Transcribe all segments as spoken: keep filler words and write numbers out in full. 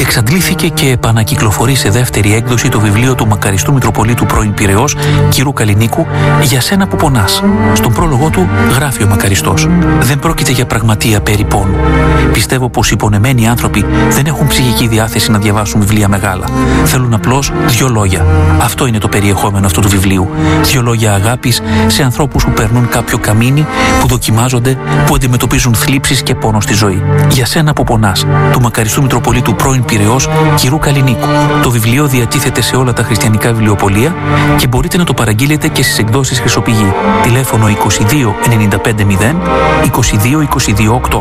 Εξαντλήθηκε και επανακυκλοφορεί σε δεύτερη έκδοση το βιβλίο του μακαριστού Μητροπολίτου πρώην Πειραιώς, κ. Καλλινίκου, «Για σένα που πονάς». Στον πρόλογο του γράφει ο μακαριστός: «Δεν πρόκειται για πραγματεία περί πόνου. Πιστεύω πως οι πονεμένοι άνθρωποι δεν έχουν ψυχική διάθεση να διαβάσουν βιβλία μεγάλα. Θέλουν απλώς δύο λόγια. Αυτό είναι το περιεχόμενο αυτού του βιβλίου. Δύο λόγια αγάπης σε ανθρώπους που περνούν κάποιο καμίνι, που δοκιμάζονται, που αντιμετωπίζουν θλίψεις και πόνο στη ζωή. Για σένα που πονάς», του μακαριστού Μητροπολίτου πρώην Πειραιώς, κ. Καλλινίκου. Το βιβλίο διατίθεται σε όλα τα χριστιανικά βιβλιοπωλεία και μπορείτε να το παραγγείλετε και στις εκδόσεις Χρυσοπηγή. Τηλέφωνο είκοσι δύο ενενήντα πέντε μηδέν είκοσι δύο είκοσι δύο οκτώ.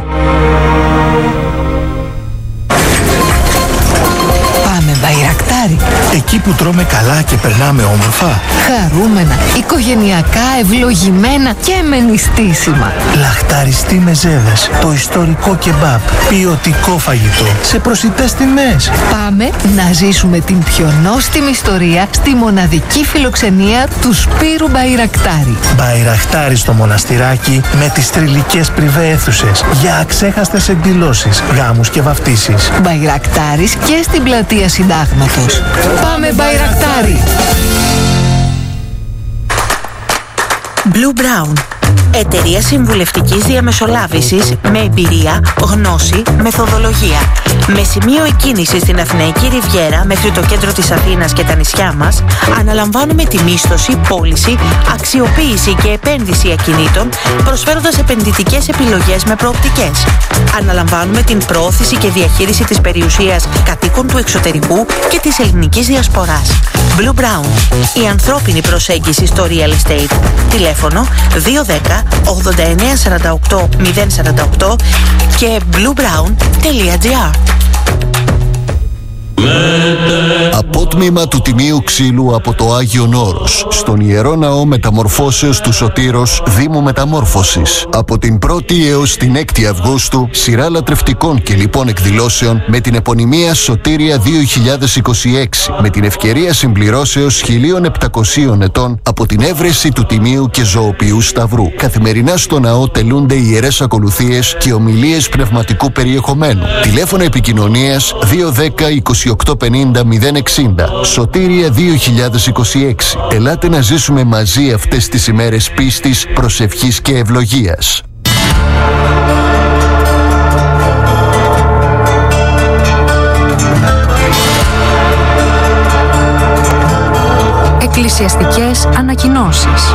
Πάμε Μπαϊρακτάρι. Εκεί που τρώμε καλά και περνάμε όμορφα. Χαρούμενα, οικογενειακά, ευλογημένα και με νηστίσιμα. Λαχταριστή μεζέδες, το ιστορικό κεμπάπ, ποιοτικό φαγητό, σε προσιτές τιμές. Πάμε να ζήσουμε την πιο νόστιμη ιστορία στη μοναδική φιλοξενία του Σπύρου Μπαϊρακτάρι. Μπαϊρακτάρι στο μοναστηράκι με τις τριλικές πριβέ αίθουσες για αξέχαστες εκδηλώσεις, γάμους και βαφτίσεις. Μπαϊρακτάρις και στην πλατεία Συντάγματος. Πάμε Μπαϊρακτάρι! Blue Brown. Εταιρεία συμβουλευτικής διαμεσολάβησης με εμπειρία, γνώση, μεθοδολογία. Με σημείο εκκίνηση στην Αθηναϊκή Ριβιέρα μέχρι το κέντρο της Αθήνας και τα νησιά μας, αναλαμβάνουμε τη μίσθωση, πώληση, αξιοποίηση και επένδυση ακινήτων, προσφέροντας επενδυτικές επιλογές με προοπτικές. Αναλαμβάνουμε την προώθηση και διαχείριση της περιουσίας κατοίκων του εξωτερικού και της ελληνικής διασποράς. Blue Brown. Η ανθρώπινη προσέγγιση στο real estate. Τηλέφωνο δύο ένα μηδέν ογδόντα εννέα σαράντα οκτώ μηδέν σαράντα οκτώ και bluebrown τελεία gr. Απότμημα του Τιμίου Ξύλου από το Άγιον Όρος, στον Ιερό Ναό Μεταμορφώσεως του Σωτήρος, Δήμου Μεταμόρφωσης. Από την πρώτη έως την έκτη Αυγούστου, σειρά λατρευτικών και λοιπών εκδηλώσεων με την επωνυμία Σωτήρια δύο χιλιάδες είκοσι έξι, με την ευκαιρία συμπληρώσεως χίλια επτακόσιων ετών από την έβρεση του Τιμίου και Ζωοποιού Σταυρού. Καθημερινά στο ναό τελούνται ιερές ακολουθίες και ομιλίες πνευματικού περιεχομένου. Τηλέφωνο επικοινωνίας δύο ένα μηδέν είκοσι οκτώ πενήντα μηδέν εξήντα. Σωτήρια δύο χιλιάδες είκοσι έξι. Ελάτε να ζήσουμε μαζί αυτές τις ημέρες πίστης, προσευχής και ευλογίας. Εκκλησιαστικές ανακοινώσεις.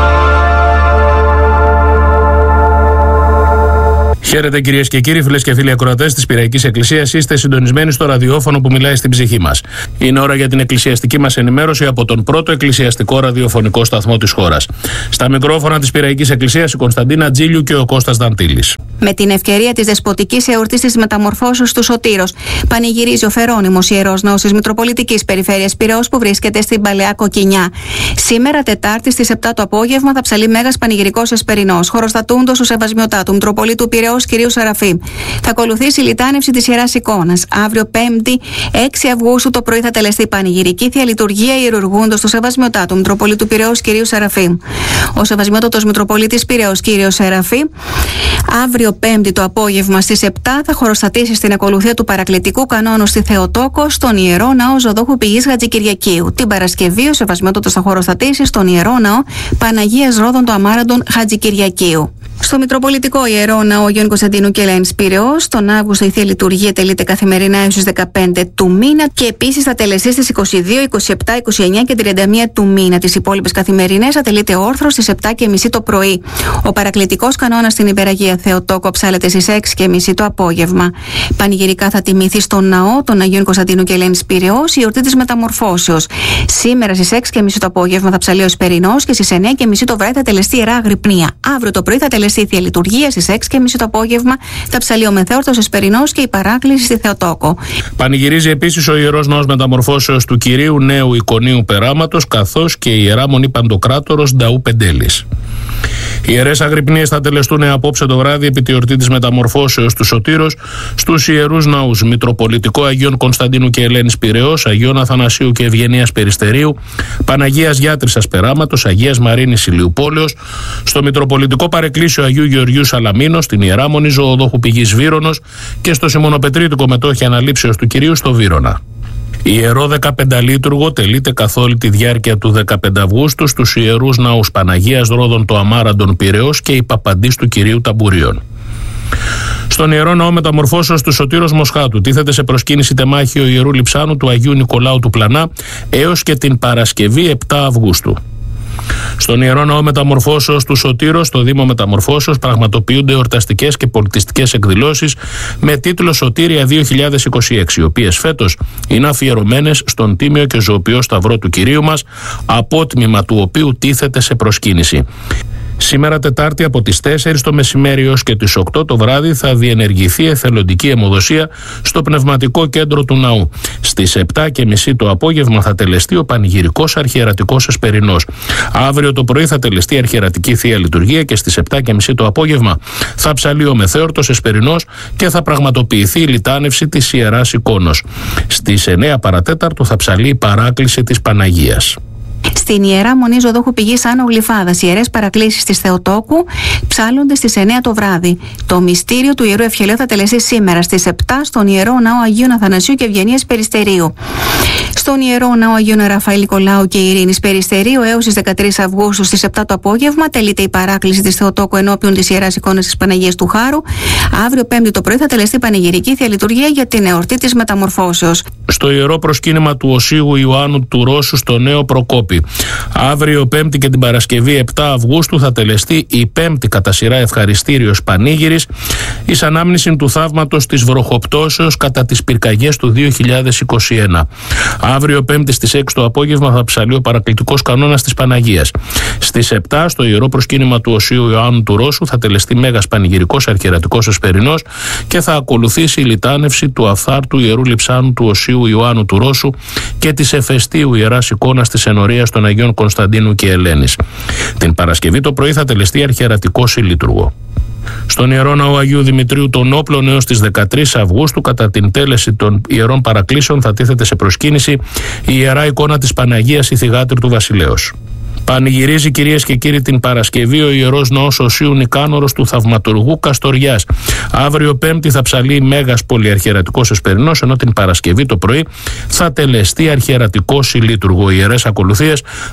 Χαίρετε κυρίες και κύριοι, φίλες και φίλοι ακροατές της Πειραϊκής Εκκλησίας. Είστε συντονισμένοι στο ραδιόφωνο που μιλάει στην ψυχή μας. Είναι ώρα για την εκκλησιαστική μας ενημέρωση από τον πρώτο εκκλησιαστικό ραδιοφωνικό σταθμό της χώρας. Στα μικρόφωνα της Πειραϊκής Εκκλησίας η Κωνσταντίνα Τζίλιου και ο Κώστας Δαντήλης. Με την ευκαιρία της δεσποτικής εορτής της Μεταμορφώσεως του Σωτήρος, πανηγυρίζει ο Φερόνιμος Ιερός Ναός της Μητροπολιτικής Περιφέρειας Πειραιώς που βρίσκεται στην Παλαιά Κοκκινιά. Σήμερα, Τετάρτη στις επτά το απόγευμα, θα ψαλεί μέγας πανηγυρικός εσπερινός, χοροστατούντος ο Σεβασμιωτά του Μητροπολίτου Πειραιώς κυρίου Σαραφή. Θα ακολουθήσει η λιτάνευση της Ιεράς Εικόνας. Αύριο, Πέμπτη, έξι Αυγούστου το πρωί, θα τελεστεί πανηγυρική θεία λειτουργία ιερουργούντος του Σεβασμιωτά του Μητροπολίτου Πειραιώς κυρίου Σαραφή. Ο Σεβασμιότατος Μητροπολίτης Πειραιώς κύριος Σαραφή, αύριο Πέμπτη το απόγευμα στις επτά, θα χοροστατήσει στην ακολουθία του παρακλητικού κανόνου στη Θεοτόκο στον Ιερό Ναό Ζωδόχου Πηγής Χατζικυριακίου. Την Παρασκευή ο Σεβασμιότατος θα χοροστατήσει στον Ιερό Ναό Παναγίας Ρόδων του Αμάραντον Χατζικυριακίου. Στο Μητροπολιτικό Ιερό Ναό Αγίων Κωνσταντίνου και Ελένης Πειραιώς, τον Αύγουστο η θεία λειτουργία τελείται καθημερινά έως τις δεκαπέντε του μήνα και επίσης θα τελεστεί στις είκοσι δύο, είκοσι επτά, είκοσι εννέα και τριάντα μία του μήνα. Τις υπόλοιπες καθημερινές θα τελείται όρθρος στις επτά και μισή το πρωί. Ο παρακλητικός κανόνας στην Υπεραγία Θεοτόκο ψάλεται στις έξι και μισή το απόγευμα. Πανηγυρικά θα τιμηθεί στον Ναό των Αγίων Κωνσταντίνου και Ελένης Πειραιώς η εορτή της Μεταμορφώσεως. Σήμερα στις έξι και μισή το απόγευμα θα ψαλεί ο Εσπερινός και στις εννέα και μισή το βράδυ θα τελεστεί Ιερά Αγρυπνία. Αύριο το πρωί θα τελεστεί η θεία λειτουργία, στις έξι και μισή το απόγευμα θα ψαλεί ο Μεθεόρτος Εσπερινός και η παράκληση στη Θεοτόκο. Πανηγυρίζει επίσης ο Ιερός Ναός Μεταμορφώσεως του Κυρίου Νέου Εικονίου Περάματος, καθώς και η Ιερά Μονή Παντοκράτορος Νταού Πεντέλης. Οι ιερές αγρυπνίες θα τελεστούν απόψε το βράδυ επί τη εορτή της Μεταμορφώσεως του Σωτήρος στους ιερούς ναούς Μητροπολιτικό Αγίων Κωνσταντίνου και Ελένης Πειραιώς, Αγίων Αθανασίου και Ευγενίας Περιστερίου, Παναγίας Γιάτρισσας Περάματος, Αγίας Μαρίνης Ηλιουπόλεως, στο Μητροπολιτικό Παρεκκλήσιο Αγίου Γεωργίου Σαλαμίνος, στην Ιερά Μονή Ζωοδόχου Πηγής Βύρωνος και στο Σιμωνοπετρίτικο Μετόχι Αναλήψεως του Κυρίου στο Βύρωνα. Ιερό δεκαπενταλίτουργο τελείται καθ' όλη τη διάρκεια του δεκαπέντε Αυγούστου στους ιερούς ναούς Παναγίας Ρόδων το Αμάραντον Πειραιώς και η Παπαντής του Κυρίου Ταμπουρίων. Στον Ιερό Ναό Μεταμορφώσεως του Σωτήρος Μοσχάτου τίθεται σε προσκύνηση τεμάχιο Ιερού Λειψάνου του Αγίου Νικολάου του Πλανά έως και την Παρασκευή επτά Αυγούστου. Στον Ιερό Ναό Μεταμορφώσεως του Σωτήρος, στο Δήμο Μεταμορφώσεως, πραγματοποιούνται εορταστικές και πολιτιστικές εκδηλώσεις με τίτλο Σωτήρια δύο χιλιάδες είκοσι έξι, οι οποίες φέτος είναι αφιερωμένες στον τίμιο και ζωοποιό Σταυρό του Κυρίου μας, απότμημα του οποίου τίθεται σε προσκύνηση. Σήμερα Τετάρτη από τις τέσσερις το μεσημέρι έως και τις οκτώ το βράδυ θα διενεργηθεί εθελοντική αιμοδοσία στο πνευματικό κέντρο του ναού. Στις επτά και μισή το απόγευμα θα τελεστεί ο πανηγυρικός αρχιερατικός εσπερινός. Αύριο το πρωί θα τελεστεί αρχιερατική Θεία Λειτουργία και στις επτά και μισή το απόγευμα θα ψαλεί ο μεθέωρτος εσπερινός και θα πραγματοποιηθεί η λιτάνευση της Ιεράς Εικόνος. Στις εννέα παρατέταρτο θα ψαλεί η παράκληση της Παναγίας. Στην Ιερά Μονή Ζωοδόχου Πηγής Άνω Γλυφάδας, οι ιερές παρακλήσεις της Θεοτόκου ψάλλονται στις εννέα το βράδυ. Το μυστήριο του Ιερού Ευχελαίου θα τελεστεί σήμερα στις επτά στον Ιερό Ναό Αγίων Αθανασίου και Ευγενίας Περιστερίου. Στον Ιερό Ναό Αγίων Ραφαήλ Νικολάου και Ειρήνης Περιστερίου έως τις δεκατρείς Αυγούστου στις επτά το απόγευμα τελείται η παράκληση της Θεοτόκου ενώπιον της Ιεράς Εικόνας της Παναγίας του Χάρου. Αύριο Πέμπτη το πρωί θα τελεστεί πανηγυρική Θεία Λειτουργία για την εορτή της Μεταμορφώσεως. Στο Ιερό Προσκύνημα του Οσίγου Ιωάννου του Ρώσου στο Νέο Προκόπη. Αύριο Πέμπτη και την Παρασκευή επτά Αυγούστου θα τελεστεί η πέμπτη κατά σειρά ευχαριστήριος πανήγυρης εις ανάμνηση του θαύματος της βροχοπτώσεως κατά τις πυρκαγιές του δύο χιλιάδες είκοσι ένα. Αύριο Πέμπτη στις έξι το απόγευμα θα ψαλεί ο παρακλητικός κανόνας της Παναγίας. Στις επτά στο Ιερό Προσκύνημα του Οσίου Ιωάννου του Ρώσου θα τελεστεί μέγας πανηγυρικός αρχιερατικός εσπερινός και θα ακολουθήσει η λιτάνευση του Αφθάρτου Ιερού Λειψάνου του Οσίου Ιωάννου του Ρώσου και της Εφεστίου Ιεράς Εικόνας της Ενορίας των Αγίων Κωνσταντίνου και Ελένης. Την Παρασκευή το πρωί θα τελεστεί αρχιερατικός ηλίτουργο. Στον Ιερό Ναό Αγίου Δημητρίου των Όπλων έως τις δεκατρείς Αυγούστου κατά την τέλεση των ιερών παρακλήσεων θα τίθεται σε προσκύνηση η Ιερά Εικόνα της Παναγίας η Θυγάτηρ του Βασιλέως. Πανηγυρίζει, κυρίες και κύριοι, την Παρασκευή ο Ιερός Ναός Οσίου Νικάνορος του Θαυματουργού Καστοριάς. Αύριο Πέμπτη θα ψαλεί μέγας πολυαρχιερατικός εσπερινός, ενώ την Παρασκευή το πρωί θα τελεστεί αρχιερατικός ηλίτουργο. Οι ιερές ακολουθίες